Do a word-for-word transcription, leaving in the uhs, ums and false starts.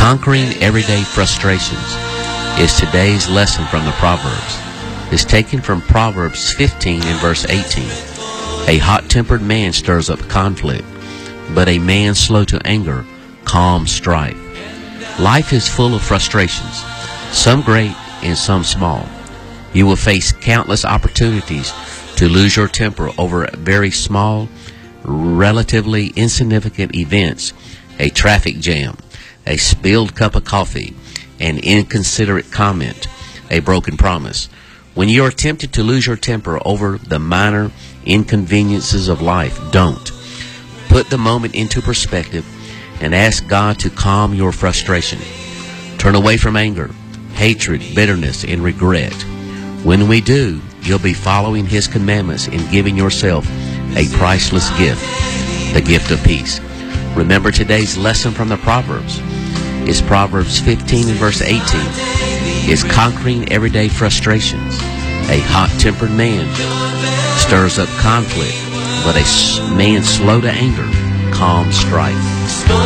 Conquering everyday frustrations is today's lesson from the Proverbs. It's taken from Proverbs fifteen and verse eighteen. A hot-tempered man stirs up conflict, but a man slow to anger calms strife. Life is full of frustrations, some great and some small. You will face countless opportunities to lose your temper over very small, relatively insignificant events, a traffic jam, a spilled cup of coffee, an inconsiderate comment, a broken promise. When you are tempted to lose your temper over the minor inconveniences of life, don't. Put the moment into perspective and ask God to calm your frustration. Turn away from anger, hatred, bitterness, and regret. When we do, you'll be following His commandments and giving yourself a priceless gift, the gift of peace. Remember, today's lesson from the Proverbs is Proverbs fifteen and verse eighteen. Is conquering everyday frustrations. A hot-tempered man stirs up conflict, but a man slow to anger calms strife.